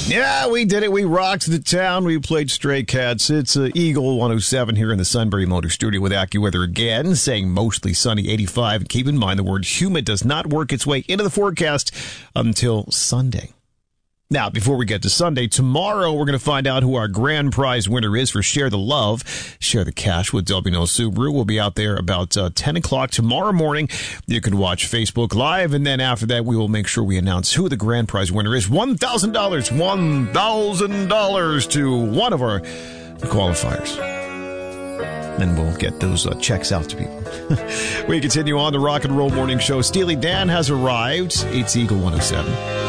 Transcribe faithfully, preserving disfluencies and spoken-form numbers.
Yeah, we did it. We rocked the town. We played Stray Cats. It's uh, Eagle one oh seven here in the Sunbury Motor Studio with AccuWeather again, saying mostly sunny, eighty-five. Keep in mind the word humid does not work its way into the forecast until Sunday. Now, before we get to Sunday, tomorrow we're going to find out who our grand prize winner is for Share the Love, Share the Cash with W N O Subaru. We'll be out there about uh, ten o'clock tomorrow morning. You can watch Facebook Live, and then after that, we will make sure we announce who the grand prize winner is. one thousand dollars, one thousand dollars to one of our qualifiers. Then we'll get those uh, checks out to people. We continue on the Rock and Roll Morning Show. Steely Dan has arrived. It's Eagle one oh seven.